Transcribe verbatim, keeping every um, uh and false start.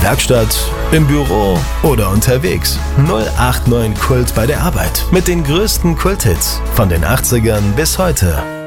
Werkstatt, im Büro oder unterwegs. null acht neun Kult bei der Arbeit. Mit den größten Kulthits von den achtzigern bis heute.